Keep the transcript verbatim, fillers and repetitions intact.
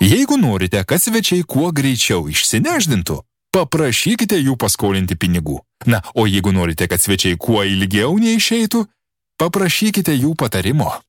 Jeigu norite, kad svečiai kuo greičiau išsineždintų, paprašykite jų paskolinti pinigų. Na, o jeigu norite, kad svečiai kuo ilgiau neišeitų, paprašykite jų patarimo.